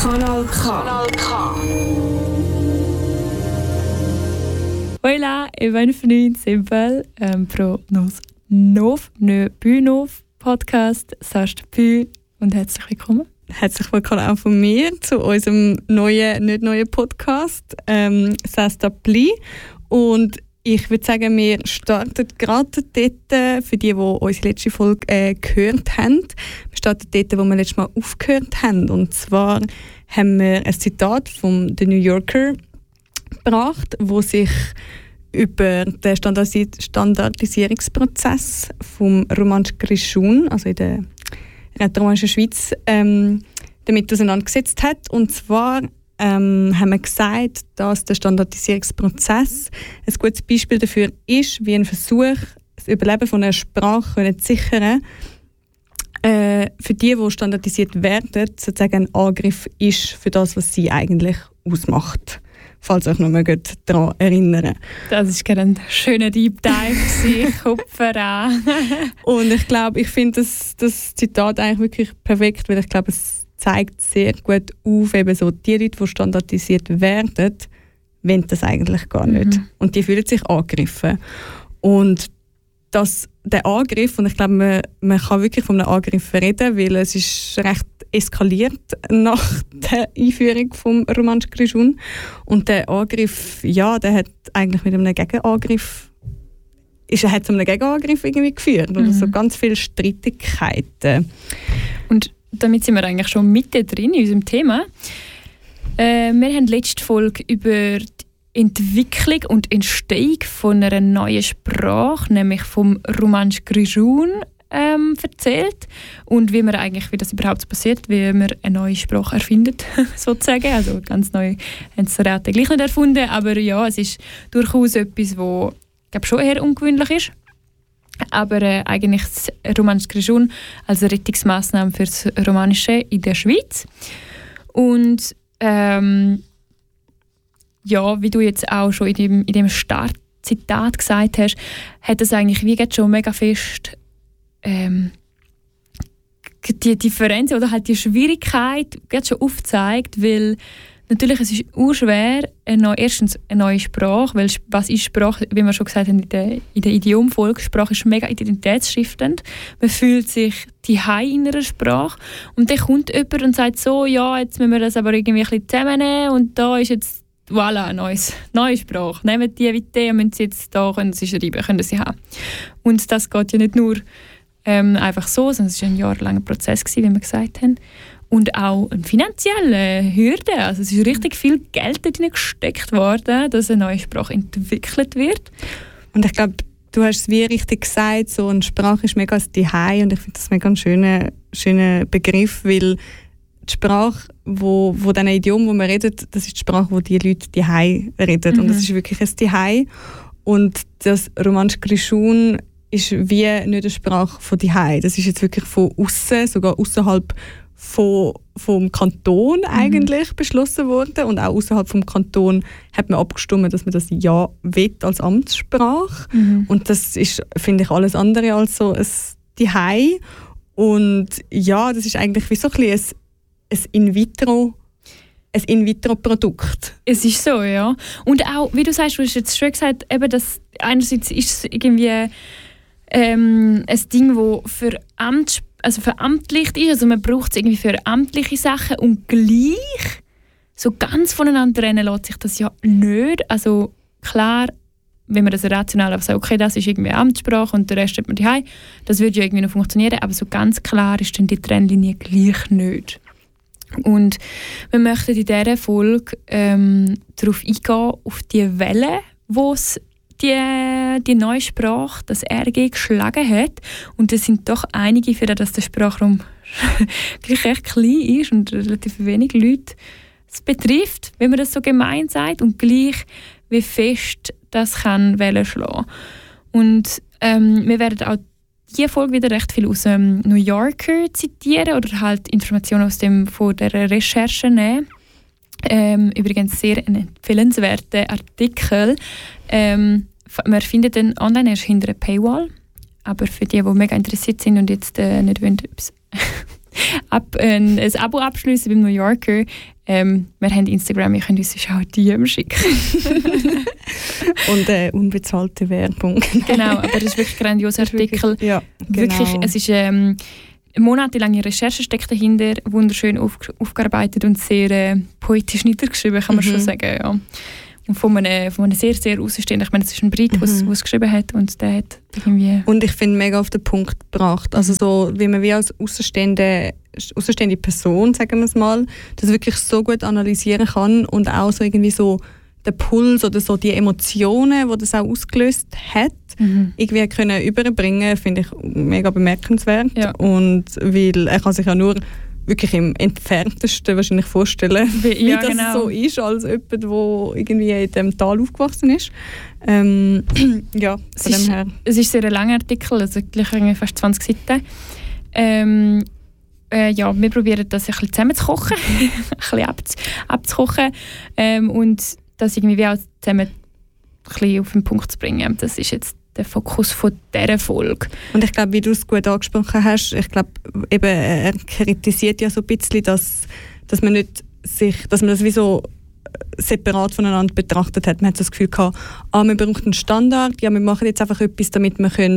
Kanal K. Voilà, et bienvenue Simple pro nos neuen Podcast «Sast Pü» und herzlich willkommen. Herzlich willkommen auch von mir zu unserem nicht neuen Podcast «Sast Pü». Und ich würde sagen, wir starten gerade dort, für die unsere letzte Folge gehört haben. Wir starten dort, wo wir letztes Mal aufgehört haben. Und zwar haben wir ein Zitat von The New Yorker gebracht, wo sich über den Standardisierungsprozess vom Romansch Grischun, also in der rätoromanischen Schweiz, damit auseinandergesetzt hat. Und zwar haben wir gesagt, dass der Standardisierungsprozess ein gutes Beispiel dafür ist, wie ein Versuch, das Überleben von einer Sprache zu sichern, für die standardisiert werden, sozusagen ein Angriff ist für das, was sie eigentlich ausmacht. Falls euch noch mal daran erinnern. Das ist gerade ein schöner Deep Dive, Kopf an. Und ich finde das Zitat eigentlich wirklich perfekt, weil ich glaube, es zeigt sehr gut auf, eben so die Leute, die standardisiert werden, wollen das eigentlich gar nicht. Und die fühlen sich angegriffen. Und der Angriff, und ich glaube, man kann wirklich von einem Angriff reden, weil es ist recht eskaliert nach der Einführung vom Romansch Grischun. Und der Angriff, ja, der hat eigentlich mit einem Gegenangriff irgendwie geführt. Oder so ganz viele Streitigkeiten. Und damit sind wir eigentlich schon mitten drin in unserem Thema. Wir haben letzte Folge über die Entwicklung und Entstehung von einer neuen Sprache, nämlich vom Romansch Grischun, erzählt. Und wie das überhaupt passiert, wie man eine neue Sprache erfindet, sozusagen. Also ganz neu haben sie gleich nicht erfunden, aber ja, es ist durchaus etwas, was schon eher ungewöhnlich ist. Aber eigentlich das Romansch Grischun als Rettungsmaßnahme für das Romanische in der Schweiz. Und ja, wie du jetzt auch schon in dem Startzitat gesagt hast, hat das eigentlich wie schon mega fest die Differenz oder halt die Schwierigkeit schon aufgezeigt, weil natürlich es ist schwer, erstens eine neue Sprache, weil was ist Sprache, wie wir schon gesagt haben in der Idiomfolge, Sprache ist mega identitätsstiftend. Man fühlt sich zuhause in einer Sprache und dann kommt jemand und sagt so, ja, jetzt müssen wir das aber irgendwie ein bisschen zusammennehmen und da ist jetzt, voilà, eine neue Sprache. Nehmen die wie die und müssen sie jetzt da, können sie schreiben, können sie haben. Und das geht ja nicht nur einfach so, sondern es war ein jahrelanger Prozess, wie wir gesagt haben. Und auch eine finanzielle Hürde. Also es ist richtig viel Geld darin gesteckt worden, dass eine neue Sprache entwickelt wird. Und ich glaube, du hast es wie richtig gesagt, so eine Sprache ist mega das Zuhause und ich finde das mega ein schöner Begriff, weil die Sprache, wo diesen Idiom, wo man redet, das ist die Sprache, wo die Leute Zuhause reden. Und das ist wirklich ein Zuhause. Und das Romansch Grischun ist wie nicht eine Sprache von Zuhause. Das ist jetzt wirklich von außen, sogar außerhalb vom Kanton eigentlich beschlossen worden. Und auch außerhalb vom Kanton hat man abgestimmt, dass man das ja will als Amtssprache. Und das ist, finde ich, alles andere als so ein Zuhause. Und ja, das ist eigentlich wie so ein bisschen ein In-vitro-Produkt. Es ist so, ja. Und auch, wie du sagst, du hast jetzt schon gesagt, eben, dass einerseits ist es irgendwie ein Ding, das veramtlicht ist. Also man braucht es irgendwie für amtliche Sachen und gleich so ganz voneinander trennen lässt sich das ja nicht. Also klar, wenn man das rational sagt, okay, das ist irgendwie Amtssprache und der Rest hat man daheim, das würde ja irgendwie noch funktionieren, aber so ganz klar ist dann die Trennlinie gleich nicht. Und wir möchten in dieser Folge darauf eingehen, auf die Welle, wo es die neue Sprache, das RG, geschlagen hat. Und es sind doch einige, für das der Sprachraum gleich recht klein ist und relativ wenig Leute es betrifft, wenn man das so gemein sagt. Und gleich, wie fest das kann Wellen schlagen. Und wir werden auch diese Folge wieder recht viel aus dem New Yorker zitieren oder halt Informationen von der Recherche nehmen. Übrigens sehr ein empfehlenswerter Artikel. Man findet den online erst hinter einer Paywall. Aber für die mega interessiert sind und jetzt nicht wollen, ein Abo abschliessen beim New Yorker. Wir haben Instagram, ihr könnt uns auch DM schicken. Und unbezahlte Werbung. Genau, aber das ist wirklich ein grandioser Artikel. Wirklich, ja, genau. Wirklich, es ist monatelange Recherche steckt dahinter, wunderschön aufgearbeitet und sehr poetisch niedergeschrieben, kann man schon sagen. Ja. Und von einem sehr, sehr Außenstehenden. Ich meine, es ist ein Brit, der es geschrieben hat und der hat irgendwie... Und ich finde, mega auf den Punkt gebracht. Also so, wie man wie als außenstehende Person, sagen wir es mal, das wirklich so gut analysieren kann und auch so irgendwie so den Puls oder so die Emotionen, die das auch ausgelöst hat, irgendwie können überbringen, finde ich mega bemerkenswert. Ja. Und weil er kann sich ja nur wirklich im Entferntesten wahrscheinlich vorstellen, wie das genau so ist, als jemand, der irgendwie in diesem Tal aufgewachsen ist. Ja, von dem her. Es ist sehr ein langer Artikel, also gleich fast 20 Seiten. Ja, wir probieren das ein bisschen zusammen zu kochen, ein bisschen abzukochen und das irgendwie auch zusammen ein bisschen auf den Punkt zu bringen. Das ist jetzt der Fokus von dieser Folge. Und ich glaube, wie du es gut angesprochen hast, ich glaube, eben, er kritisiert ja so ein bisschen, dass man das wie so separat voneinander betrachtet hat. Man hat so das Gefühl gehabt, wir brauchen einen Standard, ja, wir machen jetzt einfach etwas, damit wir können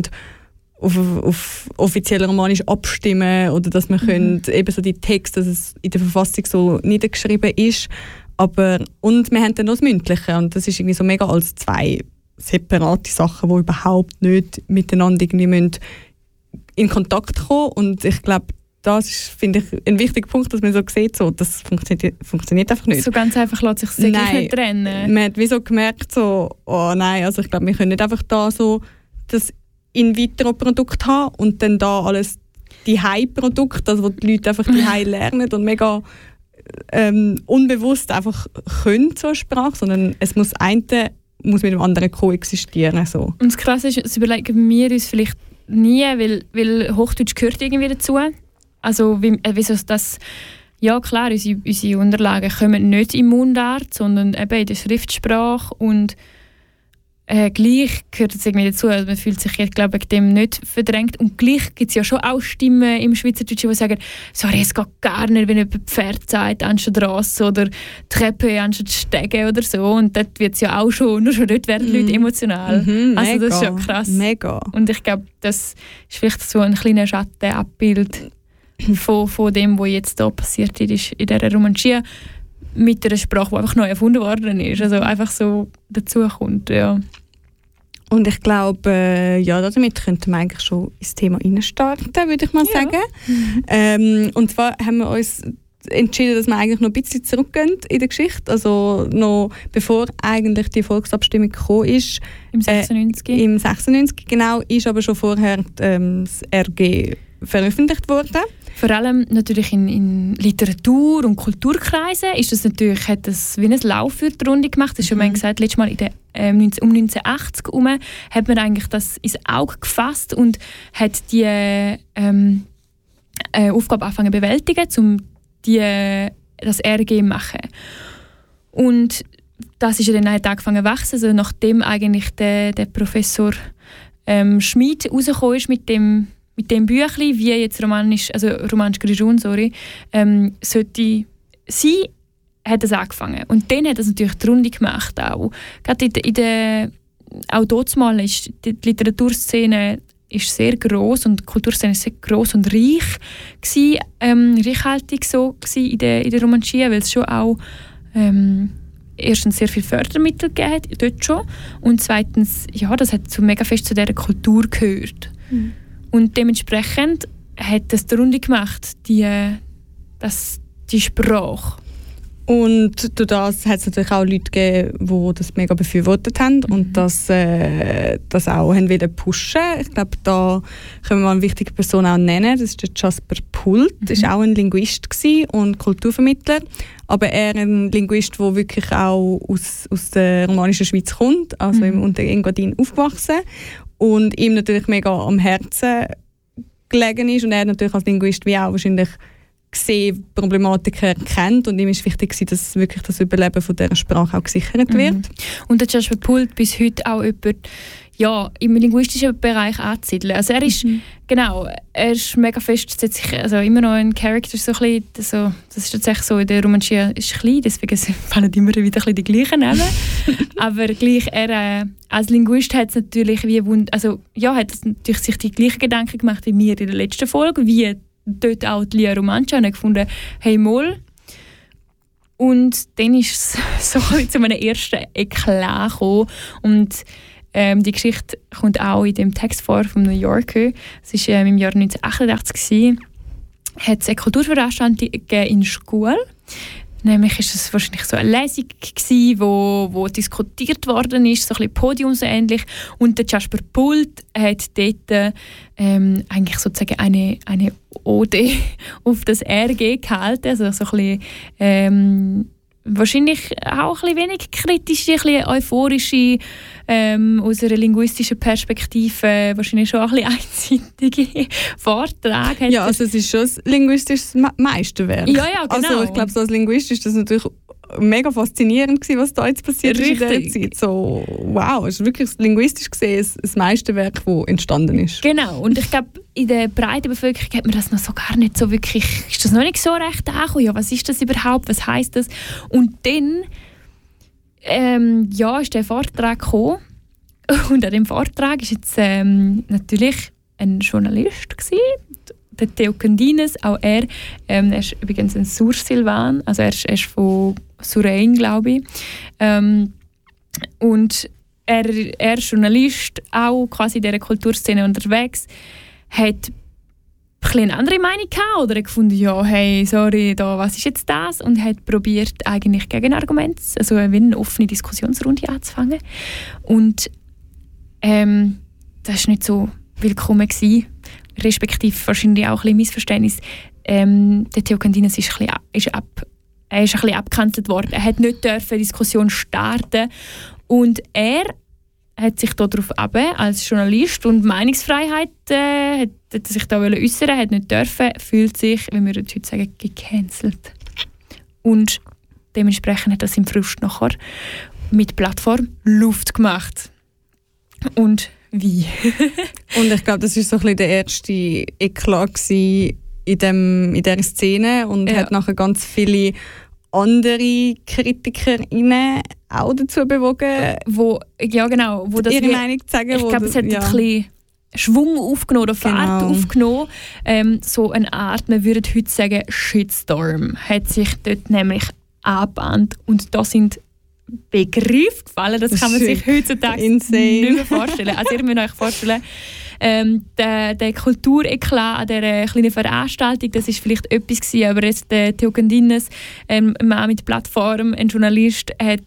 auf offiziell Romanisch abstimmen oder dass wir können eben so die Texte, dass es in der Verfassung so niedergeschrieben ist, und wir haben dann noch das Mündliche und das ist irgendwie so mega als zwei separate Sachen, die überhaupt nicht miteinander irgendwie in Kontakt kommen. Und ich glaube, das ist, finde ich, ein wichtiger Punkt, dass man so sieht, so, das funktioniert einfach nicht. So ganz einfach lässt sich das nicht trennen. Man hat wie so gemerkt, so, oh nein, also ich glaube, wir können nicht einfach da so das In-vitro-Produkt haben und dann da alles die High-Produkt, also wo die Leute einfach die High lernen und mega unbewusst einfach können, so eine Sprache, sondern es muss mit dem anderen koexistieren. So. Und das Krasse ist, das überlegen wir uns vielleicht nie, weil Hochdeutsch gehört irgendwie dazu. Also wieso das... Ja klar, unsere Unterlagen kommen nicht im Mundart, sondern eben in der Schriftsprache und gleich gehört es irgendwie dazu. Also man fühlt sich jetzt, glaube ich, dem nicht verdrängt. Und gleich gibt es ja schon auch Stimmen im Schweizerdeutschen, die sagen, sorry, es geht gar nicht, wenn jemand Pferd sagt, anstatt Rasse oder Treppe anstatt Stege oder so. Und dort wird es ja auch schon, nur schon dort werden die Leute emotional. Also mega, das ist schon krass. Mega. Und ich glaube, das ist vielleicht so ein kleines Schattenabbild von dem, was jetzt hier passiert ist in dieser Romantia mit einer Sprache, die einfach neu erfunden worden ist. Also einfach so dazukommt, ja. Und ich glaube, ja, damit könnten wir eigentlich schon ins Thema reinstarten, würde ich mal sagen. Und zwar haben wir uns entschieden, dass wir eigentlich noch ein bisschen zurückgehen in der Geschichte. Also noch bevor eigentlich die Volksabstimmung gekommen ist. Im 96. Im 96, genau, ist aber schon vorher das RG veröffentlicht worden. Vor allem natürlich in Literatur- und Kulturkreisen ist das natürlich, hat das wie ein Lauf für die Runde gemacht. Das ist schon mal gesagt, letztes Mal um 1980 herum hat man eigentlich das ins Auge gefasst und hat die Aufgabe angefangen zu bewältigen, um das RG zu machen. Und das ist ja dann angefangen zu wachsen, also nachdem eigentlich der Professor Schmid rausgekommen ist mit dem Büchlein, wie jetzt romanisch Grischun, sollte sein, hat es angefangen. Und dann hat es natürlich die Runde gemacht auch. Gerade auch dort mal ist die Literaturszene ist sehr gross und die Kulturszene ist sehr gross und reich gewesen, reichhaltig so in der Romantia, weil es schon auch erstens sehr viel Fördermittel gegeben hat, dort schon, und zweitens, ja, das hat so mega fest zu dieser Kultur gehört. Und dementsprechend hat das die Runde gemacht, die Sprache. Und durch das hat es natürlich auch Leute gegeben, die das mega befürwortet haben und das auch haben wieder pushen. Ich glaube, da können wir mal eine wichtige Person auch nennen. Das ist der Jasper Pult. Das war auch ein Linguist und Kulturvermittler. Aber er ein Linguist, der wirklich auch aus der romanischen Schweiz kommt, also im Unterengadin aufgewachsen. Und ihm natürlich mega am Herzen gelegen ist. Und er natürlich als Linguist wie auch wahrscheinlich gesehen, Problematiken erkennt. Und ihm ist wichtig, dass wirklich das Überleben von dieser Sprache auch gesichert wird. Und der Jasper Pult bis heute auch jemand, im linguistischen Bereich anzusiedeln. Also er ist, er ist mega fest, also immer noch ein Charakter, so ein bisschen, das ist tatsächlich so, in der Romantia ist klein, deswegen fallen immer wieder ein bisschen die gleichen Namen. Aber gleich, er als Linguist hat es natürlich hat es natürlich sich die gleichen Gedanken gemacht wie wir in der letzten Folge, wie dort auch die Lia Romancia, und er gefunden, hey Moll. Und dann ist es so zu einem ersten Eklat gekommen. Und die Geschichte kommt auch in dem Text vor vom New Yorker. Es war im Jahr 1988. Hat es eine Kulturveranstaltung in der Schule. Nämlich war es wahrscheinlich so eine Lesung gewesen, wo diskutiert worden ist, so ein bisschen podiumsähnlich. Und der Jasper Pult hat dort eigentlich sozusagen eine Ode auf das RG gehalten, also so ein bisschen, wahrscheinlich auch ein bisschen wenig kritische, ein bisschen euphorische, aus einer linguistischen Perspektive wahrscheinlich schon ein bisschen einseitige Vortrag. Ja, also es ist schon ein linguistisches Meisterwerk. Ja, genau. Also ich glaube, so als Linguist ist das natürlich mega faszinierend gewesen, was da jetzt passiert ist in dieser Zeit. So, wow, es ist wirklich linguistisch gesehen ein Meisterwerk, das entstanden ist. Genau, und ich glaube, in der breiten Bevölkerung hat man das noch so gar nicht so wirklich, ist das noch nicht so recht angekommen. Ja, was ist das überhaupt, was heisst das? Und dann ist der Vortrag gekommen, und an dem Vortrag war jetzt natürlich ein Journalist gewesen, der Theo Candinas, auch er ist übrigens ein Sursilvan, also er ist von Surein, glaube ich. Und er ist Journalist, auch quasi in dieser Kulturszene unterwegs, hat eine andere Meinung gehabt, oder hat gefunden, ja, hey, sorry, was ist jetzt das? Und hat probiert, eigentlich Gegenargumente, also eine offene Diskussionsrunde anzufangen. Und das war nicht so willkommen gewesen, respektive wahrscheinlich auch ein bisschen Missverständnis. Der Theo Candinas ist ein bisschen abgekanzelt worden. Er hat nicht dürfen Diskussion starten, und er hat sich darauf als Journalist und Meinungsfreiheit hat sich da äußern, hat nicht dürfen, fühlt sich, wie wir heute sagen, gecancelt. Und dementsprechend hat er seinen Frust nachher mit Plattform Luft gemacht. Und wie? Und ich glaube, das war so ein bisschen der erste Eklat in dieser Szene und hat nachher ganz viele andere KritikerInnen auch dazu bewogen, wo das ihre Meinung zu sagen. Ich glaube, es hat ein bisschen Schwung aufgenommen oder Fahrt aufgenommen. So eine Art, man würde heute sagen, Shitstorm hat sich dort nämlich angebahnt. Und da sind Begriffe gefallen, das kann man sich heutzutage nicht mehr vorstellen. Also ihr müsst euch vorstellen, der Kultureklat an dieser kleinen Veranstaltung, das war vielleicht etwas gewesen, aber jetzt der Theo Candinas, ein Mann mit Plattform, ein Journalist, hat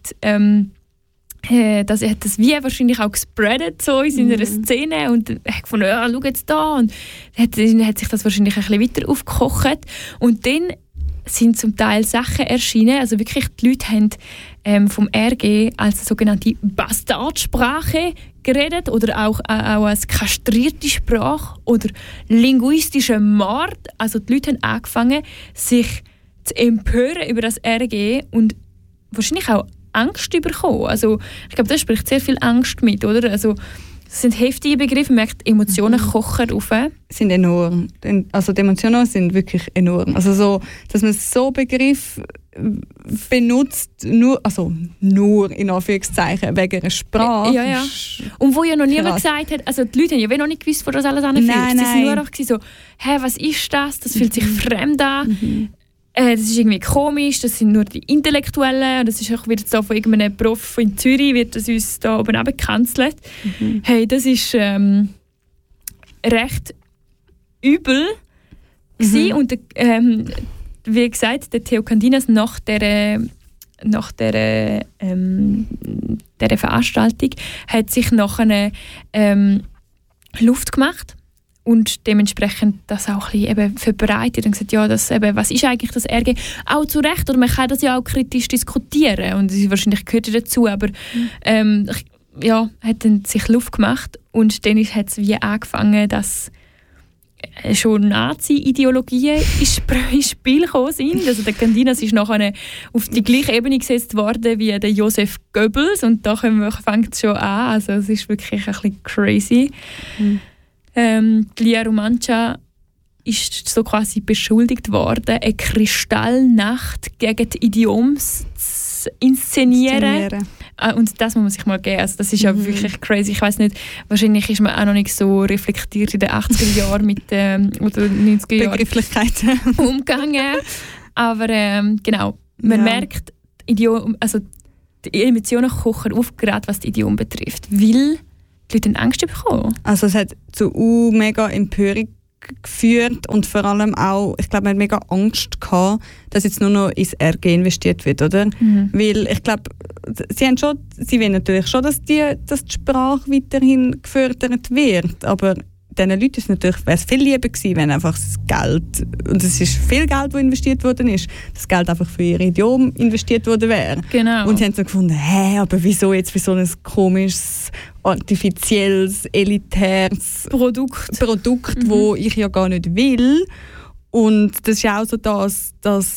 das wie wahrscheinlich auch gespreadet so in seiner Szene und hat gefunden, ja, schau jetzt da, und hat sich das wahrscheinlich ein bisschen weiter aufgekocht. Und dann sind zum Teil Sachen erschienen, also wirklich die Leute haben vom RG als sogenannte Bastardsprache geredet oder auch als kastrierte Sprache oder linguistische Mord. Also die Leute haben angefangen, sich zu empören über das RG und wahrscheinlich auch Angst bekommen. Also ich glaube, das spricht sehr viel Angst mit, oder? Also das sind heftige Begriffe, man merkt, Emotionen kochen auf. Sind enorm. Also die Emotionen sind wirklich enorm. Also so, dass man so Begriffe benutzt, nur in Anführungszeichen, wegen einer Sprache. Ja. Und wo ja noch niemand gesagt hat, also die Leute haben ja noch nicht gewusst, wo das alles anführt. Sie sind nur einfach so, was ist das? Das fühlt sich fremd an. Das ist irgendwie komisch, das sind nur die Intellektuellen. Das ist auch wieder so von irgendeinem Prof in Zürich, wird das uns da oben abgekanzelt. Hey, das ist recht übel gewesen. Und wie gesagt, der Theo Candinas nach der Veranstaltung hat sich nachher Luft gemacht. Und dementsprechend das auch ein bisschen verbreitet und gesagt, ja, was ist eigentlich das RG? Auch zu Recht, oder man kann das ja auch kritisch diskutieren und wahrscheinlich gehört ja dazu, aber hat dann sich Luft gemacht und dann hat es wie angefangen, dass schon Nazi-Ideologien ins Spiel gekommen sind. Also der Candinas ist nachher auf die gleiche Ebene gesetzt worden wie der Joseph Goebbels und da fängt es schon an. Also es ist wirklich ein bisschen crazy. Lia Romancia ist so quasi beschuldigt worden, eine Kristallnacht gegen die Idioms zu inszenieren. Und das muss man sich mal geben. Also das ist ja wirklich crazy. Ich weiss nicht, wahrscheinlich ist man auch noch nicht so reflektiert in den 80er Jahren mit oder 90er Jahren Begrifflichkeiten umgegangen. Aber genau, man merkt, die Emotionen kochen auf, gerade was die Idiomen betrifft. Weil die Leute Angst bekommen. Also es hat zu mega Empörung geführt und vor allem auch, ich glaube, man hat mega Angst gehabt, dass jetzt nur noch ins RG investiert wird, oder? Weil ich glaube, sie wollen natürlich schon, dass die Sprache weiterhin gefördert wird, aber diesen Leuten wäre es viel lieber gewesen, wenn einfach das Geld, und es ist viel Geld, das investiert worden ist, das Geld einfach für ihr Idiom investiert worden wäre. Genau. Und sie haben so gefunden, aber wieso jetzt für so ein komisches, artifizielles, elitäres Produkt, das ich ja gar nicht will. Und das ist auch so, dass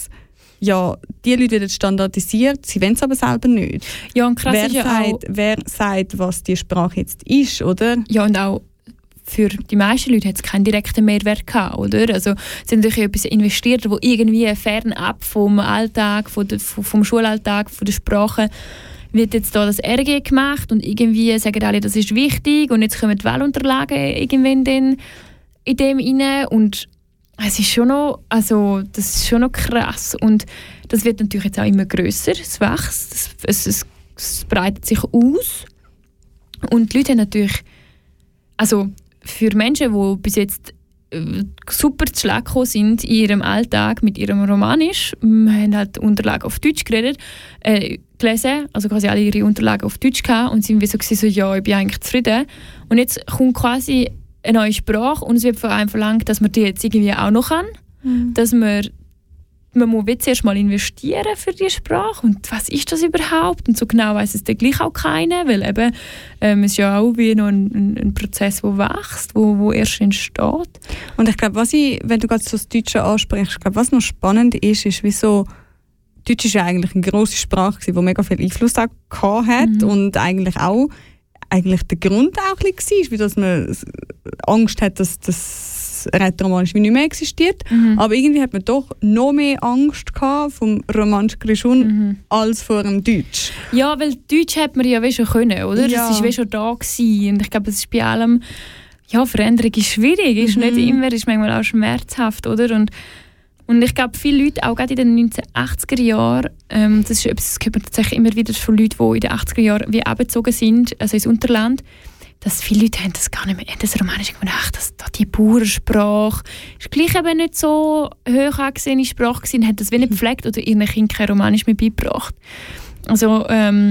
die Leute werden standardisiert, sie wollen es aber selber nicht. Ja, und krass ist ja auch, wer sagt, was die Sprache jetzt ist, oder? Ja, und auch für die meisten Leute hat es keinen direkten Mehrwert gehabt, oder? Also sie haben natürlich etwas investiert, wo irgendwie fernab vom Alltag, vom Schulalltag, von der Sprache, wird jetzt da das RG gemacht und irgendwie sagen alle, das ist wichtig und jetzt kommen die Wahlunterlagen irgendwann dann in dem rein und es ist schon noch, also das ist schon noch krass und das wird natürlich jetzt auch immer grösser, es wächst, es breitet sich aus und die Leute haben natürlich, also für Menschen, die bis jetzt super zu Schlag gekommen sind in ihrem Alltag mit ihrem Romanisch, wir haben halt Unterlagen auf Deutsch gelesen, also quasi alle ihre Unterlagen auf Deutsch gehabt und sind wie so, ja, ich bin eigentlich zufrieden. Und jetzt kommt quasi eine neue Sprache und es wird von einem verlangt, dass man die jetzt irgendwie auch noch kann, dass man muss jetzt erst mal investieren für die Sprache und was ist das überhaupt? Und so genau weiss es dann gleich auch keiner, weil eben es ist ja auch wie noch ein Prozess, der wächst, wo erst entsteht. Und ich glaube, wenn du gerade so das Deutsche ansprichst, ich glaube, was noch spannend ist wieso Deutsch ist ja eigentlich eine grosse Sprache, die mega viel Einfluss auch hat und eigentlich der Grund auch ein bisschen war, wie dass man Angst hat, dass das Rätoromanisch nicht mehr existiert. Aber irgendwie hat man doch noch mehr Angst gehabt vom Romansch Grischun als vor dem Deutsch. Ja, weil Deutsch hat man ja schon können, oder? Ja. Das war schon da gewesen. Und ich glaube, es ist bei allem, Veränderung ist schwierig, ist nicht immer, ist manchmal auch schmerzhaft, oder? Und ich glaube, viele Leute, auch gerade in den 1980er Jahren, das ist etwas, das hört man tatsächlich immer wieder von Leuten, die in den 80er Jahren wie abgezogen sind, also ins Unterland, dass viele Leute haben das gar nicht mehr, das Romanische gefunden, die Bauernsprache ist gleich eben nicht so hoch angesehene Sprache gewesen, haben das wie nicht gepflegt oder ihren Kindern kein Romanisch mehr beigebracht. Also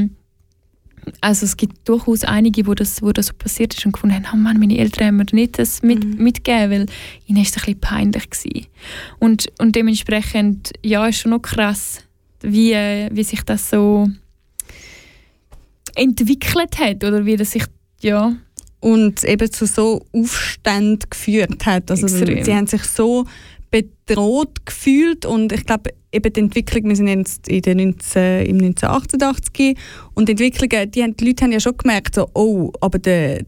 es gibt durchaus einige, wo das so passiert ist und gefunden haben, oh Mann, meine Eltern haben mir nicht das mitgegeben, weil ihnen ist das ein bisschen peinlich gewesen. Und dementsprechend, ist schon noch krass, wie sich das so entwickelt hat oder wie das sich, und eben zu so Aufständen geführt hat. Also sie haben sich so bedroht gefühlt und ich glaube, eben die Entwicklung, wir sind jetzt im 1988 und die Entwicklungen, die Leute haben ja schon gemerkt, so, aber der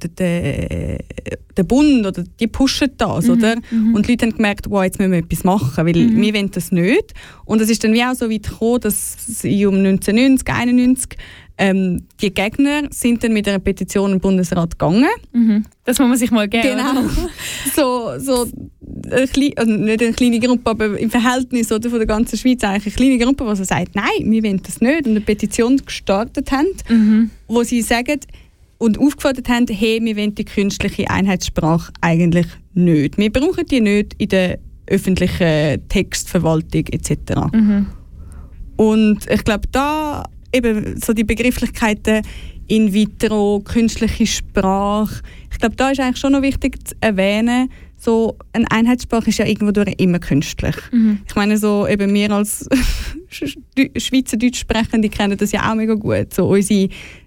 Bund oder die pushen das, oder? Und die Leute haben gemerkt, jetzt müssen wir etwas machen, weil wir wollen das nicht. Und es ist dann wie auch so weit gekommen, dass um 1990, 1991 die Gegner sind dann mit einer Petition im Bundesrat gegangen. Das muss man sich mal geben. Genau. so nicht eine kleine Gruppe, aber im Verhältnis oder, von der ganzen Schweiz eigentlich eine kleine Gruppe, die so sagt, nein, wir wollen das nicht. Und eine Petition gestartet haben, wo sie sagen und aufgefordert haben, hey, wir wollen die künstliche Einheitssprache eigentlich nicht. Wir brauchen die nicht in der öffentlichen Textverwaltung etc. Und ich glaube, da eben so die Begrifflichkeiten in vitro, künstliche Sprache, ich glaube, da ist eigentlich schon noch wichtig zu erwähnen, so eine Einheitssprache ist ja irgendwo immer künstlich. Ich meine, so eben wir als Schweizerdeutsch Sprechende kennen das ja auch mega gut. So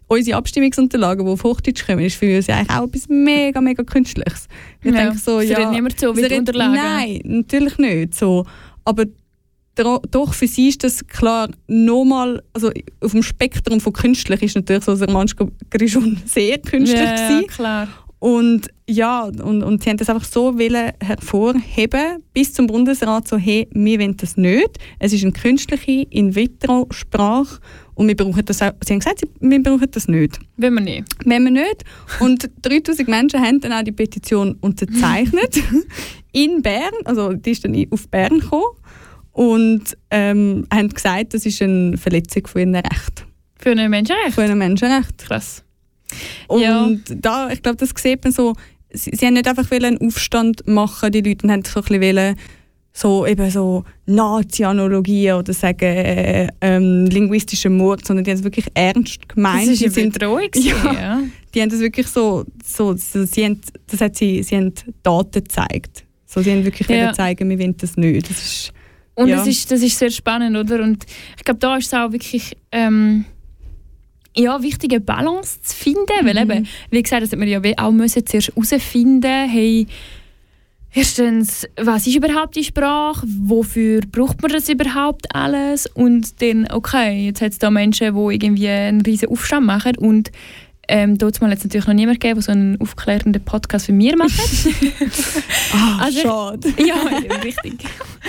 unsere Abstimmungsunterlagen, die auf Hochdeutsch kommen, ist für uns eigentlich auch etwas mega, mega Künstliches. Ich denke so, es redet niemand so wie die Unterlagen. Nein, natürlich nicht. So. Aber doch, für sie ist das klar nochmal, also auf dem Spektrum von künstlich ist natürlich so der Manchko Grischun sehr künstlich gewesen. Klar. Und ja, und sie haben das einfach so hervorheben, bis zum Bundesrat so, hey, wir wollen das nicht. Es ist eine künstliche In-vitro-Sprache und wir brauchen das auch. Sie haben gesagt, wir brauchen das nicht. Wenn wir nicht. Wenn wir nicht. Und 3000 Menschen haben dann auch die Petition unterzeichnet in Bern, also die ist dann auf Bern gekommen und haben gesagt, das ist eine Verletzung von ihren Rechten. Für ein Menschenrecht? Für ein Menschenrecht. Krass. Und da, ich glaube, das sieht man so, sie haben nicht einfach einen Aufstand machen, die Leute, und haben so ein bisschen so, eben so Nazi-Analogien oder sagen linguistischen Mord, sondern die haben es wirklich ernst gemeint. Das ist eine Bedrohung. Ja. Die haben das wirklich so sie haben Daten gezeigt. So, sie haben wirklich zeigen, wir wollen das nicht. Das ist, und das ist sehr spannend, oder? Und ich glaube, da ist es auch wirklich wichtig, eine Balance zu finden, weil eben, wie gesagt, das hat man ja auch zuerst herausfinden, hey, erstens, was ist überhaupt die Sprache, wofür braucht man das überhaupt alles, und dann, okay, jetzt hat es da Menschen, die irgendwie einen riesen Aufstand machen, und dort mal jetzt natürlich noch niemand gegeben, der so einen aufklärenden Podcast für mir macht. Schade. Ja, richtig.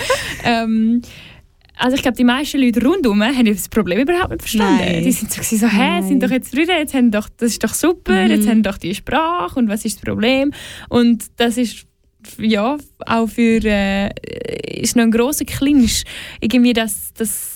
Also ich glaube, die meisten Leute rundherum haben das Problem überhaupt nicht verstanden. Nein. Die sind so sind doch jetzt Leute, das ist doch super, jetzt haben doch die Sprache, und was ist das Problem? Und das ist auch für ist noch ein grosser Clinch, irgendwie das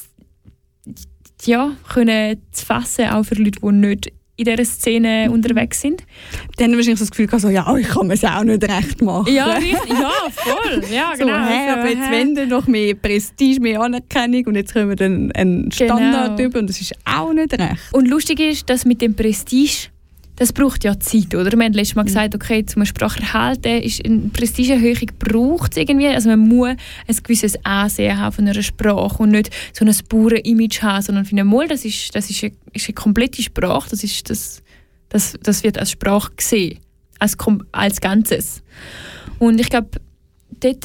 können zu fassen, auch für Leute, die nicht in dieser Szene unterwegs sind. Die haben wahrscheinlich so das Gefühl gehabt, ich kann es auch nicht recht machen. Ja, richtig. Ja, voll. Ja, genau. Aber jetzt wollen wir noch mehr Prestige, mehr Anerkennung, und jetzt können wir dann einen Standard über, und das ist auch nicht recht. Und lustig ist, dass mit dem Prestige, das braucht ja Zeit, oder? Wir haben letztes Mal gesagt, okay, um eine Sprache erhalten, ist eine Prestigeerhöhung braucht es irgendwie. Also man muss ein gewisses Ansehen haben von einer Sprache und nicht so ein Bauern-Image haben, sondern finden, das ist eine komplette Sprache, das wird als Sprache gesehen, als Ganzes. Und ich glaube, dort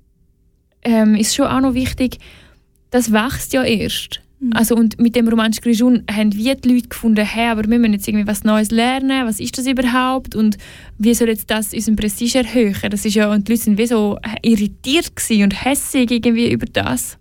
ist schon auch noch wichtig, das wächst ja erst. Also, und mit dem Romansch Grischun haben wir die Leute gefunden, hey, aber wir müssen jetzt irgendwie was Neues lernen, was ist das überhaupt und wie soll jetzt das unseren Prestige erhöhen? Das ist ja, und die Leute sind wie so irritiert und hässig irgendwie über das.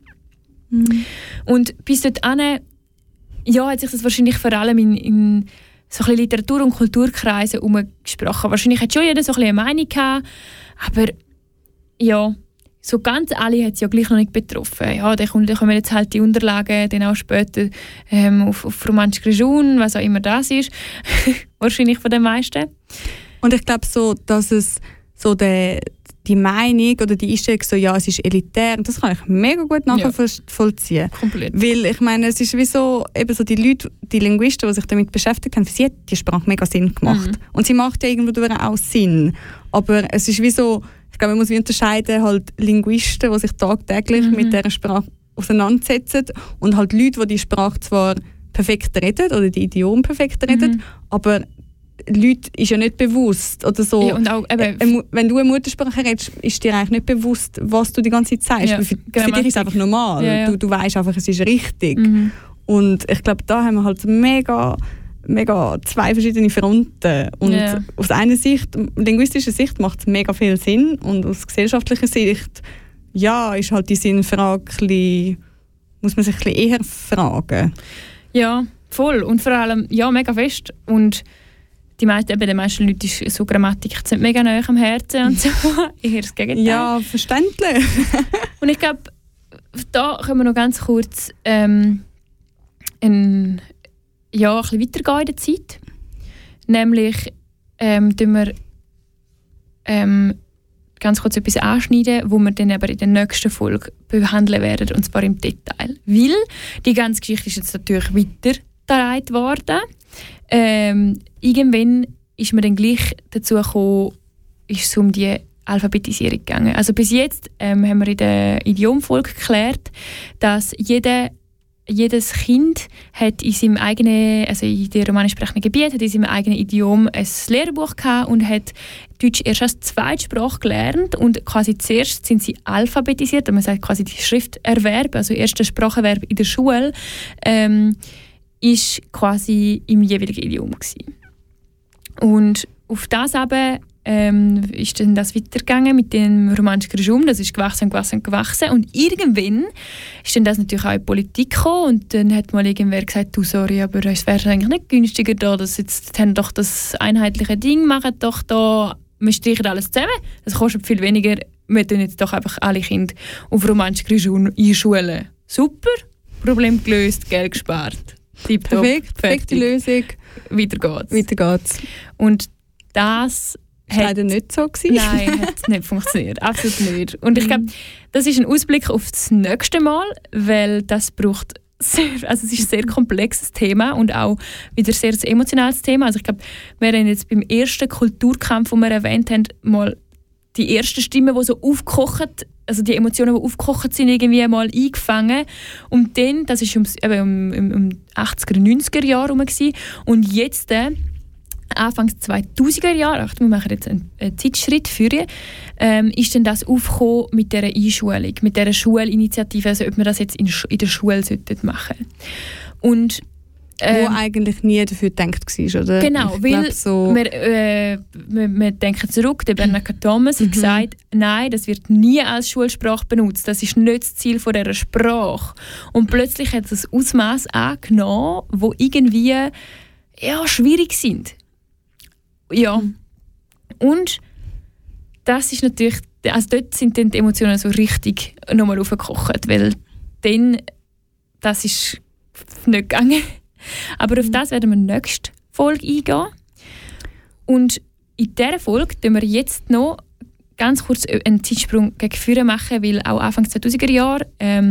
Und bis dorthin, hat sich das wahrscheinlich vor allem in so ein bisschen Literatur- und Kulturkreisen umgesprochen. Wahrscheinlich hat schon jeder so ein bisschen eine Meinung gehabt, aber ja, so ganz alle hat es ja gleich noch nicht betroffen. Ja, dann kommen jetzt halt die Unterlagen dann auch später auf Romansch Grischun, was auch immer das ist. Wahrscheinlich von den meisten. Und ich glaube so, dass es so die Meinung oder die Einstellung so, es ist elitär, das kann ich mega gut nachvollziehen. Komplett. Weil ich meine, es ist wie so, eben so die Leute, die Linguisten, die sich damit beschäftigt haben, für sie hat die Sprache mega Sinn gemacht. Und sie macht ja irgendwo auch Sinn. Aber es ist wie so, ich glaube, man muss unterscheiden, halt Linguisten, die sich tagtäglich mit dieser Sprache auseinandersetzen, und halt Leute, die die Sprache zwar perfekt reden oder die Idiom perfekt reden, aber Leute ist ja nicht bewusst oder so. Ja, und auch, wenn du eine Muttersprache redest, ist dir eigentlich nicht bewusst, was du die ganze Zeit sagst. Ja, für dich ist es einfach normal. Ja. Du weißt einfach, es ist richtig. Und ich glaube, da haben wir halt mega zwei verschiedene Fronten. Und aus einer Sicht, linguistischer Sicht, macht es mega viel Sinn. Und aus gesellschaftlicher Sicht, ist halt die Sinnfrage, muss man sich ein bisschen eher fragen. Ja, voll. Und vor allem, mega fest. Und den meisten Leuten ist so Grammatik nicht mega nahe am Herzen und so. Eher das Gegenteil. Ja, verständlich. Und ich glaube, da können wir noch ganz kurz ein bisschen weitergehen in der Zeit. Nämlich tun wir ganz kurz etwas anschneiden, wo wir dann aber in der nächsten Folge behandeln werden, und zwar im Detail. Weil die ganze Geschichte ist jetzt natürlich weitergetragen worden. Irgendwann ist man dann gleich dazu gekommen, ist es um die Alphabetisierung gegangen. Also bis jetzt haben wir in der Idiomfolge geklärt, dass jeder jedes Kind hat in seinem eigenen, also in den romanisch sprechenden Gebiet, hat in seinem eigenen Idiom ein Lehrbuch gehabt und hat Deutsch erst als Zweitsprache gelernt und quasi zuerst sind sie alphabetisiert, man sagt quasi die Schrifterwerb, also erster Spracherwerb in der Schule, ist quasi im jeweiligen Idiom gewesen. Und auf das aber ist dann das weitergegangen mit dem romanischen Regime. Das ist gewachsen und irgendwann ist dann das natürlich auch in die Politik gekommen und dann hat mal irgendwer gesagt, du, sorry, aber es wäre eigentlich nicht günstiger da, dass jetzt haben doch das einheitliche Ding, machen doch da, wir streichen alles zusammen, das kostet viel weniger, wir tun jetzt doch einfach alle Kinder auf romanischen Regime einschulen. Super, Problem gelöst, Geld gespart. Tipptopp, perfekte Lösung. Weiter geht's. Und das war leider nicht so gewesen. Nein, hat nicht funktioniert. Absolut nicht. Und ich glaube, das ist ein Ausblick auf das nächste Mal, weil das braucht es ist ein sehr komplexes Thema und auch wieder sehr ein emotionales Thema. Also ich glaube, wir haben jetzt beim ersten Kulturkampf, den wir erwähnt haben, mal die ersten Stimmen, die so aufgekocht, also die Emotionen, die aufgekocht sind, irgendwie mal eingefangen. Und dann, das war um 80er, 90er Jahre herum. Und jetzt, Anfangs 2000er Jahre, wir machen jetzt einen Zeitschritt für ist dann das aufgekommen mit dieser Einschulung, mit dieser Schulinitiative, also ob wir das jetzt in der Schule machen sollten. Und wo eigentlich nie dafür gedacht war, oder? Genau, weil wir denken zurück, der Bernhard Thomas hat gesagt, nein, das wird nie als Schulsprache benutzt, das ist nicht das Ziel dieser Sprache. Und plötzlich hat es ein Ausmaß angenommen, wo irgendwie schwierig sind. Ja. Und das ist natürlich, also dort sind dann die Emotionen so richtig nochmal aufgekocht, weil dann, das ist nicht gegangen. Aber auf das werden wir in der nächsten Folge eingehen. Und in dieser Folge tun wir jetzt noch ganz kurz einen Zeitsprung gegen vorne machen, weil auch Anfang 2000er Jahre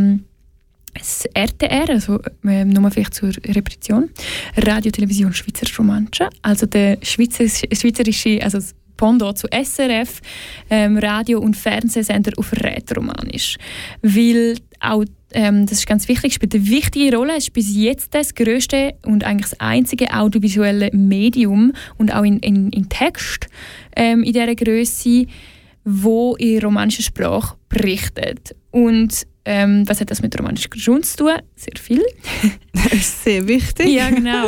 das RTR, also nochmal vielleicht zur Repetition, Radio Television Schweizer Romanche, also der schweizerische, also das Pendant zu SRF, Radio- und Fernsehsender auf Rätoromanisch. Weil auch, das ist ganz wichtig, spielt eine wichtige Rolle. Es ist bis jetzt das grösste und eigentlich das einzige audiovisuelle Medium und auch in Text in dieser Grösse, wo in romanischer Sprache berichtet. Und was hat das mit romanischer Regime zu tun? Sehr viel. Das ist sehr wichtig. Ja, genau.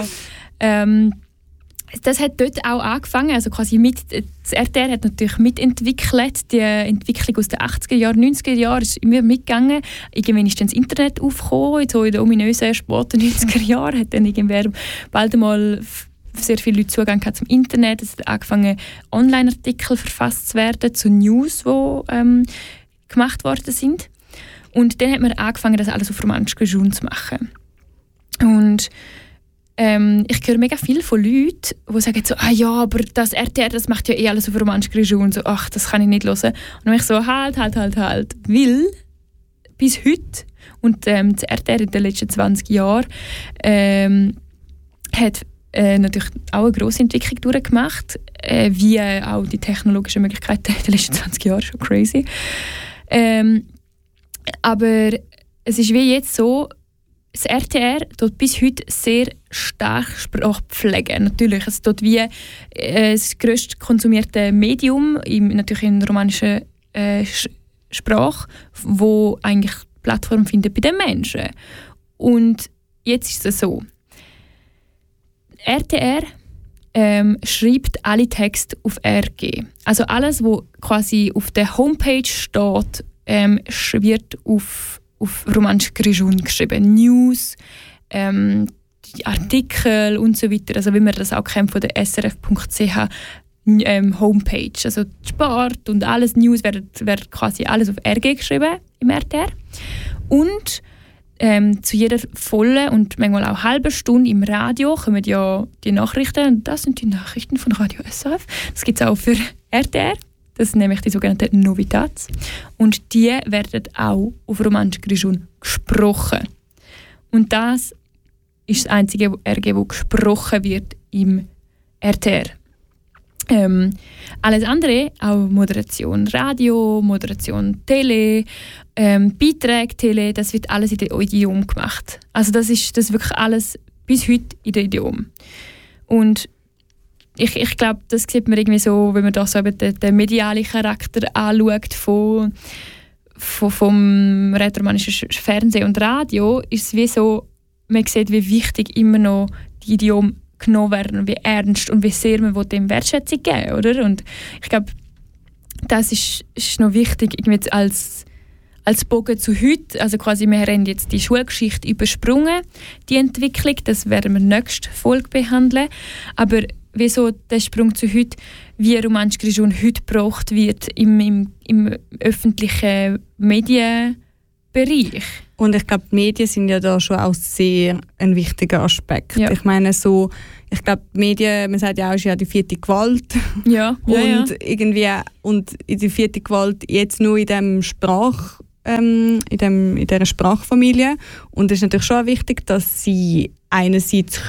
Das hat dort auch angefangen, also quasi das RTR hat natürlich mitentwickelt, die Entwicklung aus den 80er Jahren, 90er Jahren ist immer mitgegangen. Irgendwann ist dann das Internet aufgekommen, so in den ominösen späten 90er Jahren hat dann irgendwer bald einmal sehr viele Leute Zugang zum Internet. Es hat angefangen, Online-Artikel verfasst zu werden zu News, die gemacht worden sind. Und dann hat man angefangen, das alles auf romanisch Regime zu machen. Und ich höre mega viel von Leuten, die sagen so, aber das RTR, das macht ja alles auf romanisch Regime. Und so, das kann ich nicht hören. Und dann bin ich so, halt. Weil bis heute, und das RTR in den letzten 20 Jahren, hat natürlich auch eine grosse Entwicklung durchgemacht, wie auch die technologischen Möglichkeiten in den letzten 20 Jahren, schon crazy. Aber es ist wie jetzt so, das RTR tut bis heute sehr stark Sprache pflegen. Natürlich, es tut wie das grösst konsumierte Medium, natürlich in romanischer Sprache, wo eigentlich Plattform findet bei den Menschen. Und jetzt ist es so, RTR schreibt alle Texte auf RG. Also alles, was quasi auf der Homepage steht, wird auf romanisch Regime geschrieben. News, die Artikel und so weiter. Also wie man das auch kennt von der srf.ch Homepage. Also Sport und alles, News wird quasi alles auf RG geschrieben im RTR. Und zu jeder vollen und manchmal auch halben Stunde im Radio kommen ja die Nachrichten. Und das sind die Nachrichten von Radio SRF. Das gibt es auch für RTR. Das sind nämlich die sogenannten Novitats. Und die werden auch auf romanisch Regime gesprochen. Und das ist das einzige RG, das gesprochen wird im RTR. Alles andere, auch Moderation Radio, Moderation Tele, Beiträge Tele, das wird alles in dem Idiom gemacht. Also das ist wirklich alles bis heute in dem Idiom. Und ich glaube, das sieht man irgendwie so, wenn man da so den medialen Charakter anschaut vom rätoromannischen Fernsehen und Radio, ist es wie so, man sieht, wie wichtig immer noch die Idiome genommen werden, wie ernst und wie sehr man dem Wertschätzung geben, oder? Und ich glaube, das ist noch wichtig, irgendwie als Bogen zu heute. Also quasi, wir haben jetzt die Schulgeschichte übersprungen, die Entwicklung, das werden wir nächste Folge behandeln. Aber wieso der Sprung zu heute, wie romanische Religion heute gebraucht wird im öffentlichen Medienbereich. Und ich glaube, die Medien sind ja da schon auch sehr ein wichtiger Aspekt. Ja. Ich meine, ich glaube, die Medien, man sagt ja auch, ist ja die vierte Gewalt. Ja. Und irgendwie, und in die vierte Gewalt jetzt nur in dem in dieser Sprachfamilie. Und es ist natürlich schon wichtig, dass sie einerseits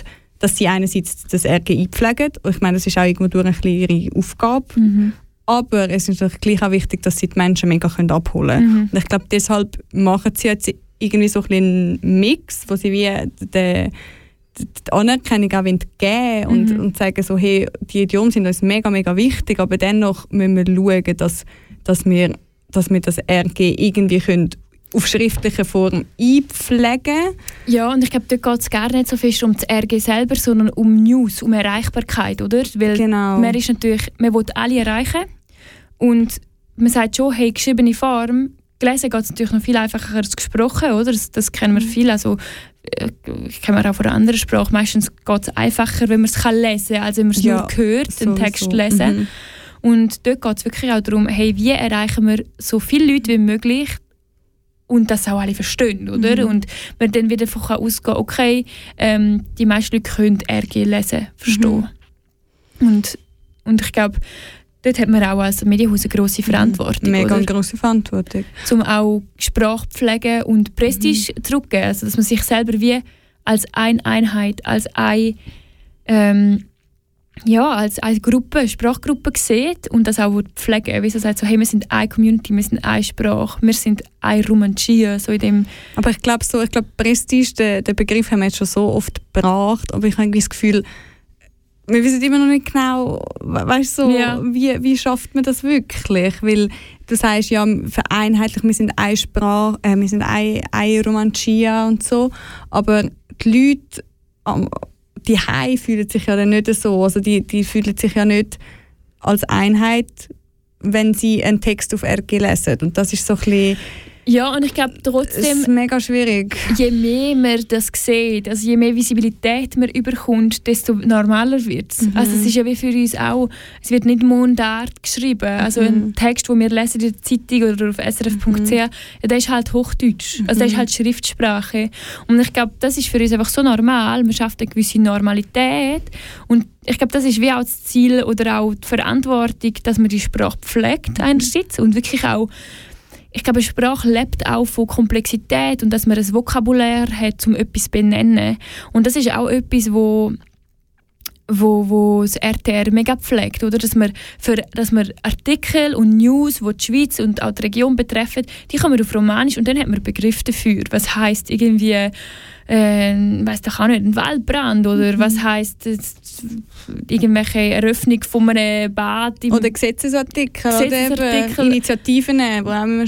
das RG einpflegen. Und ich meine, das ist auch irgendwo durch eine kleine Aufgabe. Mhm. Aber es ist natürlich gleich auch wichtig, dass sie die Menschen mega abholen können. Mhm. Und ich glaube, deshalb machen sie jetzt irgendwie so einen Mix, wo sie wie die Anerkennung auch geben und sagen so, hey, die Idiomen sind uns mega, mega wichtig, aber dennoch müssen wir schauen, dass wir das RG irgendwie auf schriftliche Form einpflegen. Ja, und ich glaube, dort geht es gar nicht so fest um das RG selber, sondern um News, um Erreichbarkeit, oder? Weil genau. Man will alle erreichen und man sagt schon, hey, geschriebene Form, gelesen geht es natürlich noch viel einfacher als gesprochen, oder? Das kennen wir viel, also ich kenne auch von einer anderen Sprache, meistens geht es einfacher, wenn man es lesen kann, als wenn man es nur hört, den Text lesen. Mhm. Und dort geht es wirklich auch darum, hey, wie erreichen wir so viele Leute wie möglich und das auch alle verstehen, oder? Und man dann wieder davon ausgehen, okay, die meisten Leute können RG lesen, verstehen. Und ich glaube, dort hat man auch als Medienhaus eine grosse Verantwortung. Mega eine grosse Verantwortung. Um auch Sprache pflegen und Prestige zurückgeben. Also, dass man sich selber wie als eine Einheit, als eine Gruppe, Sprachgruppe sieht und das auch pflegen. Wie so sagt, so, hey, wir sind eine Community, wir sind eine Sprache, wir sind eine Romantia. So in dem. Aber ich glaube, Prestige, den Begriff haben wir jetzt schon so oft gebracht, aber ich habe irgendwie das Gefühl, wir wissen immer noch nicht genau, wie schafft man das wirklich? Weil du sagst ja vereinheitlich, wir sind eine Sprache, wir sind eine Romantia und so, aber die Leute die Hause fühlen sich ja dann nicht so, also die fühlen sich ja nicht als Einheit, wenn sie einen Text auf RG lesen. Und das ist so ein bisschen... Ja, und ich glaube trotzdem... Es ist mega schwierig. Je mehr man das sieht, also je mehr Visibilität man überkommt, desto normaler wird es. Also es ist ja wie für uns auch, es wird nicht Mundart geschrieben. Also ein Text, den wir lesen in der Zeitung oder auf srf.ch, ja, der ist halt Hochdeutsch. Also der ist halt Schriftsprache. Und ich glaube, das ist für uns einfach so normal. Man schafft eine gewisse Normalität. Und ich glaube, das ist wie auch das Ziel oder auch die Verantwortung, dass man die Sprache pflegt einerseits und wirklich auch. Ich glaube, eine Sprache lebt auch von Komplexität und dass man ein Vokabular hat, um etwas zu benennen. Und das ist auch etwas, wo das RTR mega pflegt, oder? Dass man Artikel und News, die die Schweiz und auch die Region betreffen, die kann man auf Romanisch und dann hat man Begriffe dafür. Was heisst irgendwie, weiss doch auch nicht, ein Waldbrand oder was heisst irgendwelche Eröffnung von einem Bad. Oder Gesetzesartikel oder Initiativen, die auch immer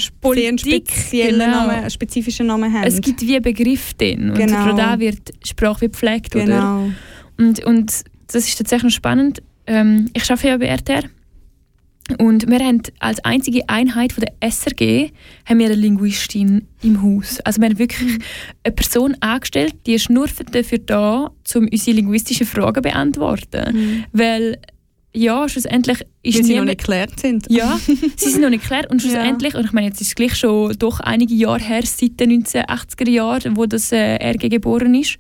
einen spezifischen Namen haben. Es gibt wie Begriffe drin und genau. Da wird Sprache wie gepflegt. Genau. Oder? Und das ist tatsächlich noch spannend. Ich arbeite ja bei RTR und wir haben als einzige Einheit von der SRG haben wir eine Linguistin im Haus. Also wir haben wirklich eine Person angestellt, die ist nur dafür da, um unsere linguistischen Fragen zu beantworten. Weil ja, schlussendlich ist weil sie noch nicht geklärt sind. Ja, sie sind noch nicht geklärt und schlussendlich, und ich meine, jetzt ist es gleich schon doch einige Jahre her, seit den 1980er Jahren, wo das RG geboren ist.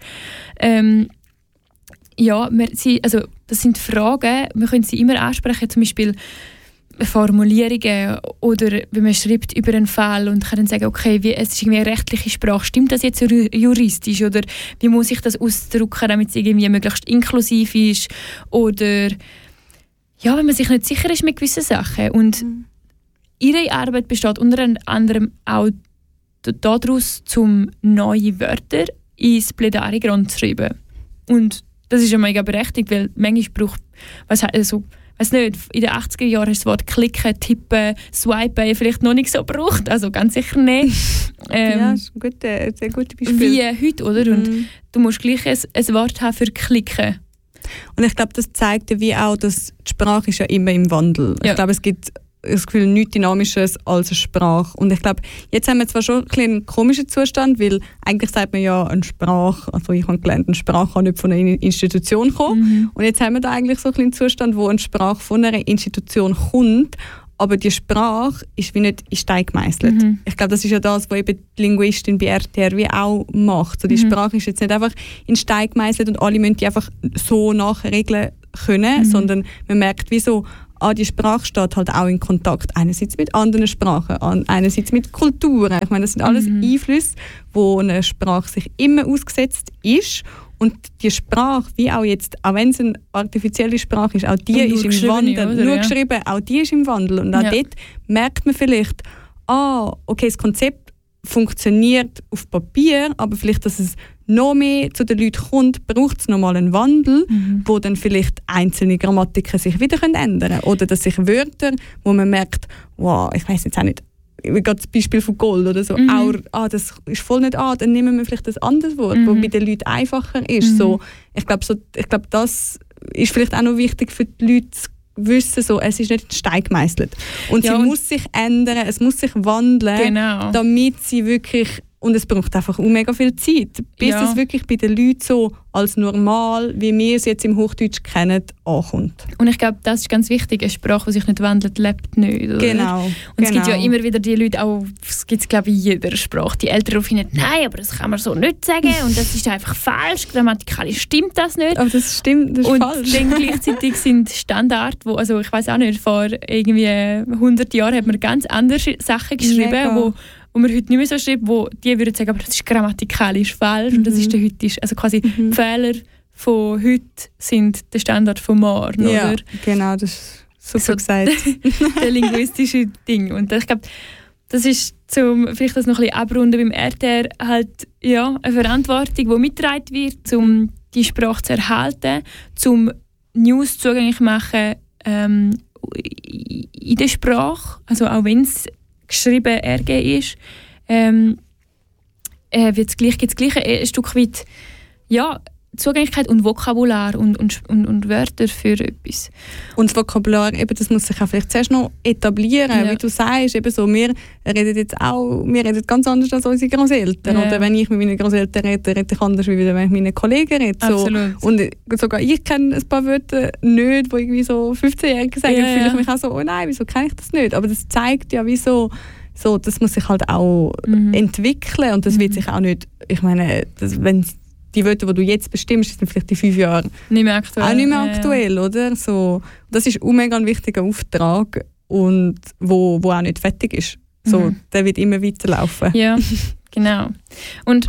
Das sind Fragen, wir können sie immer ansprechen, zum Beispiel Formulierungen oder wenn man schreibt über einen Fall und kann dann sagen, okay, es ist irgendwie eine rechtliche Sprache, stimmt das jetzt juristisch oder wie muss ich das ausdrücken, damit es irgendwie möglichst inklusiv ist oder ja, wenn man sich nicht sicher ist mit gewissen Sachen. Und ihre Arbeit besteht unter anderem auch daraus, um neue Wörter ins Plädoyer zu schreiben. Und das ist ja mega berechtigt, weil manchmal braucht, weiß nicht, in den 80er Jahren hast du das Wort klicken, tippen, swipen vielleicht noch nicht so gebraucht, also ganz sicher nicht. Ja, das ist ein sehr gutes Beispiel. Wie heute, oder? Und du musst gleich ein Wort haben für klicken. Und ich glaube, das zeigt ja wie auch, dass die Sprache ist ja immer im Wandel. Ja. Ich glaube, es gibt das Gefühl, nichts Dynamisches als eine Sprache. Und ich glaube, jetzt haben wir zwar schon einen komischen Zustand, weil eigentlich sagt man ja, eine Sprache, also ich habe gelernt, eine Sprache kann nicht von einer Institution kommen. Und jetzt haben wir da eigentlich so einen Zustand, wo eine Sprache von einer Institution kommt, aber die Sprache ist wie nicht in Stein gemeißelt. Ich glaube, das ist ja das, was eben die Linguistin bei RTR wie auch macht. So, die Sprache ist jetzt nicht einfach in Stein gemeißelt und alle müssen die einfach so nachregeln können, sondern man merkt, wieso die Sprache steht halt auch in Kontakt einerseits mit anderen Sprachen, einerseits mit Kulturen. Ich meine, das sind alles Einflüsse, wo eine Sprache sich immer ausgesetzt ist. Und die Sprache, wie auch jetzt, auch wenn es eine artifizielle Sprache ist, auch die ist im Wandel. Oder, nur geschrieben, auch die ist im Wandel. Und auch dort merkt man vielleicht, okay, das Konzept funktioniert auf Papier, aber vielleicht, dass es noch mehr zu den Leuten kommt, braucht es nochmal einen Wandel, wo dann vielleicht einzelne Grammatiken sich wieder ändern können. Oder dass sich Wörter, wo man merkt, wow, ich weiss jetzt auch nicht, wie das Beispiel von Gold oder so, das ist voll nicht dann nehmen wir vielleicht ein anderes Wort, das bei den Leuten einfacher ist. So, ich glaube, das ist vielleicht auch noch wichtig für die Leute zu wissen, so, es ist nicht ein Stein gemeißelt. Und sie muss sich ändern, es muss sich wandeln, damit sie wirklich, und es braucht einfach mega viel Zeit, bis es wirklich bei den Leuten so als normal, wie wir es jetzt im Hochdeutsch kennen, ankommt. Und ich glaube, das ist ganz wichtig. Eine Sprache, die sich nicht wandelt, lebt nicht. Oder? Genau. Und es gibt ja immer wieder die Leute, auch, es gibt es glaube ich in jeder Sprache, die Eltern rufen nicht, nein, aber das kann man so nicht sagen und das ist einfach falsch, grammatikalisch stimmt das nicht. Aber das stimmt, das ist und falsch. Und dann gleichzeitig sind Standard, wo, also ich weiß auch nicht, vor irgendwie 100 Jahren hat man ganz andere Sachen geschrieben, wo man heute nicht mehr so schreibt, wo die würden sagen, aber das ist grammatikalisch falsch und das ist der heutige. Also quasi die Fehler von heute sind der Standard von morgen, ja, oder? Genau, das ist super so gesagt. Der linguistische Ding. Und ich glaube, das ist, vielleicht das noch ein bisschen abrunden beim RTR, halt, ja, eine Verantwortung, die mitgetragen wird, um die Sprache zu erhalten, um News zugänglich zu machen in der Sprache, also auch wenn es geschrieben RG ist, gibt es gleich ein Stück weit Zugänglichkeit und Vokabular und Wörter für etwas. Und das Vokabular, eben, das muss sich auch vielleicht zuerst noch etablieren, wie du sagst, eben so, wir reden ganz anders als unsere Großeltern. Oder wenn ich mit meinen Großeltern rede ich anders, als wenn ich mit meinen Kollegen rede. So. Und sogar ich kenne ein paar Wörter nicht, wo irgendwie so 15-Jährige sagen, fühle ich mich auch so, oh nein, wieso kenne ich das nicht? Aber das zeigt ja, wieso so, das muss sich halt auch entwickeln und das wird sich auch nicht, ich meine, wenn die Wörter, die du jetzt bestimmst, sind vielleicht in 5 Jahren nicht mehr aktuell. Auch nicht mehr aktuell, oder? So, das ist mega ein wichtiger Auftrag und wo auch nicht fertig ist. So, der wird immer weiterlaufen. Ja, genau. Und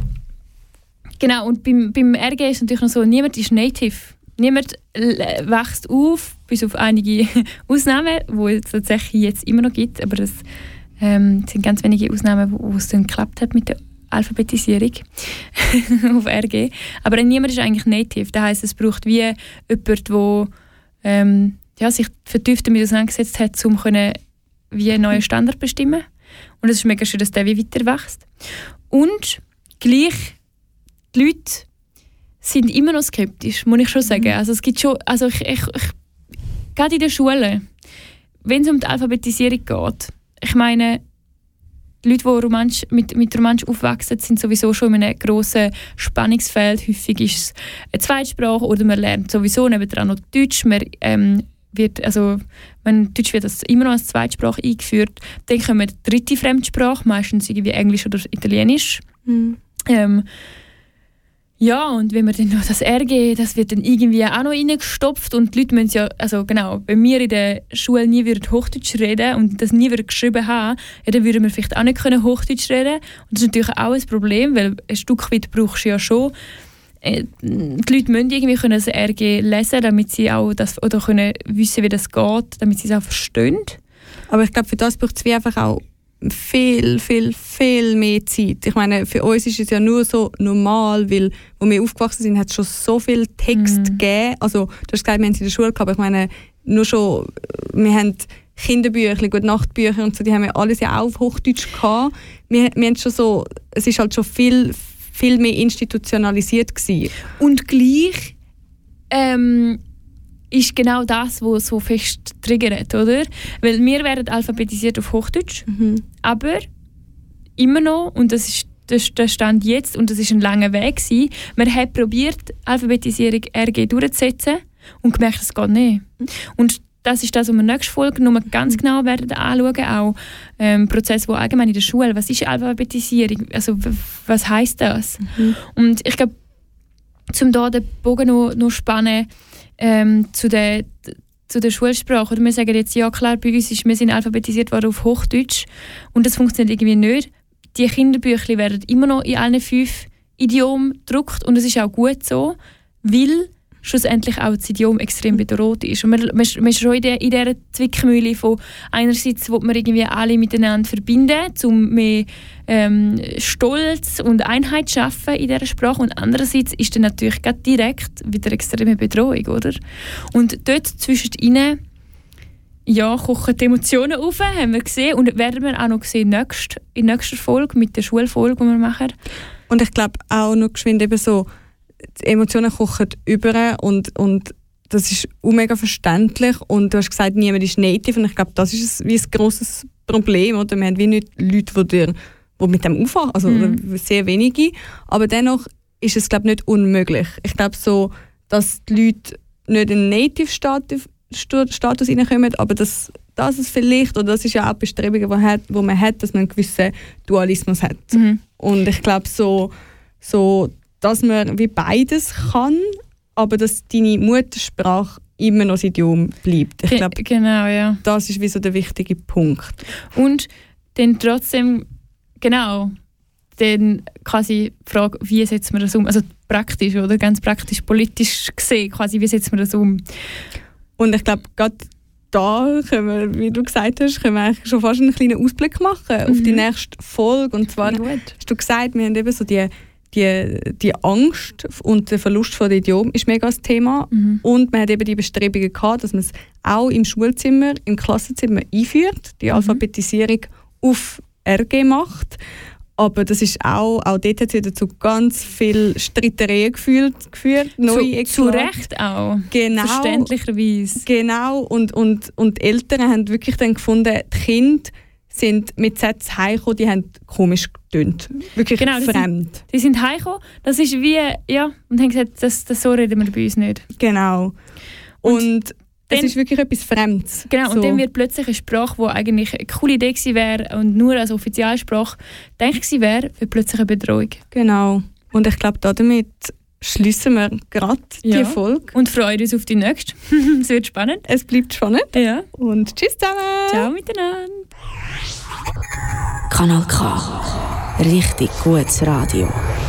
beim RG ist es natürlich noch so, niemand ist native. Niemand wächst auf, bis auf einige Ausnahmen, die es tatsächlich jetzt immer noch gibt, aber das sind ganz wenige Ausnahmen, wo es dann geklappt hat mit der Alphabetisierung auf RG. Aber niemand ist eigentlich native. Das heisst, es braucht wie jemand, der sich vertieft damit auseinandergesetzt hat, um wie einen neuen Standard zu bestimmen. Und es ist mega schön, dass der wie weiter wächst. Und gleich, die Leute sind immer noch skeptisch, muss ich schon sagen. Also es gibt schon, also ich gerade in der Schule, wenn es um die Alphabetisierung geht, ich meine, die Leute, die mit Romansch aufwachsen, sind sowieso schon in einem grossen Spannungsfeld. Häufig ist es eine Zweitsprache oder man lernt sowieso nebendran noch Deutsch. Deutsch wird das immer noch als Zweitsprache eingeführt. Dann kommt die dritte Fremdsprache, meistens irgendwie Englisch oder Italienisch. Ja, und wenn man dann noch das RG, das wird dann irgendwie auch noch reingestopft und die Leute müssen ja, also genau, wenn wir in der Schule nie Hochdeutsch reden und das nie geschrieben haben, dann würden wir vielleicht auch nicht Hochdeutsch reden. Und das ist natürlich auch ein Problem, weil ein Stück weit brauchst du ja schon die Leute müssen irgendwie können das RG lesen, damit sie auch das, oder können wissen, wie das geht, damit sie es auch verstehen. Aber ich glaube, für das braucht es wie einfach auch viel mehr Zeit. Ich meine, für uns ist es ja nur so normal, weil, wo wir aufgewachsen sind, hat es schon so viel Text gegeben. Also, du hast gesagt, wir haben es in der Schule gehabt, aber ich meine, nur schon, wir haben Kinderbücher, Gute Nachtbücher und so, die haben wir alles ja auch auf Hochdeutsch gehabt. Wir haben schon so, es ist halt schon viel mehr institutionalisiert gewesen. Und gleich ist genau das, was so fest triggert, oder? Weil wir werden alphabetisiert auf Hochdeutsch, aber immer noch, und das ist der Stand jetzt, und das ist ein langer Weg gewesen, man hat probiert, Alphabetisierung RG durchzusetzen und gemerkt, es geht nicht. Und das ist das, was wir in der nächsten Folge noch ganz genau werden anschauen, auch Prozess, wo allgemein in der Schule, was ist Alphabetisierung, also was heisst das? Und ich glaube, um da den Bogen noch spannen, zu der Schulsprache. Oder wir sagen jetzt, ja klar, bei uns wir sind alphabetisiert worden auf Hochdeutsch und das funktioniert irgendwie nicht. Die Kinderbücher werden immer noch in allen 5 Idiomen gedruckt und es ist auch gut so, weil schlussendlich auch das Idiom extrem bedroht ist. Und man ist schon in dieser Zwickmühle von einerseits will man irgendwie alle miteinander verbinden, um mehr Stolz und Einheit zu schaffen in dieser Sprache. Und andererseits ist dann natürlich gerade direkt wieder eine extreme Bedrohung, oder? Und dort zwischen ihnen kochen die Emotionen auf, haben wir gesehen. Und werden wir auch noch sehen in der nächsten Folge, mit der Schulfolge, die wir machen. Und ich glaube auch noch geschwind eben so, die Emotionen kochen über und das ist mega verständlich und du hast gesagt, niemand ist native und ich glaube, das ist wie ein grosses Problem, oder? Wir haben wie nicht Leute, die mit dem aufwachen, also sehr wenige, aber dennoch ist es, glaube ich, nicht unmöglich. Ich glaube so, dass die Leute nicht in den Native-Status reinkommen, aber dass es vielleicht, oder das ist ja auch Bestrebungen, die man hat, dass man einen gewissen Dualismus hat. Und ich glaube so dass man wie beides kann, aber dass deine Muttersprache immer noch das Idiom bleibt. Ich glaube, genau, ja. Das ist wie so der wichtige Punkt. Und dann trotzdem, genau, dann quasi die Frage, wie setzt man das um? Also praktisch, oder? Ganz praktisch, politisch gesehen, quasi, wie setzt man das um? Und ich glaube, gerade da können wir, wie du gesagt hast, können wir eigentlich schon fast einen kleinen Ausblick machen auf die nächste Folge. Und zwar hast du gesagt, wir haben eben so die Angst und der Verlust von dem Idiom ist mega das Thema. Und man hat eben die Bestrebungen gehabt, dass man es auch im Schulzimmer, im Klassenzimmer einführt, die Alphabetisierung auf RG macht. Aber das ist auch dort hat es wieder zu ganz viel Streitereien geführt. Zu Recht auch. Genau. Verständlicherweise. Genau. Und die Eltern haben wirklich dann gefunden, die Kinder sind mit Sätzen heimgekommen, die haben komisch getönt. Wirklich fremd. Die sind heimgekommen, das ist wie, und haben gesagt, so reden wir bei uns nicht. Genau. Und es ist wirklich etwas Fremdes. Genau, so. Und dann wird plötzlich eine Sprache, die eigentlich eine coole Idee gewesen wäre und nur als Offizialsprache gedacht gewesen wäre, für plötzlich eine Bedrohung. Genau. Und ich glaube, damit schließen wir gerade die Folge. Und freuen uns auf die nächste. Es wird spannend. Es bleibt spannend. Ja. Und tschüss zusammen. Ciao miteinander. Kanal K. Richtig gutes Radio.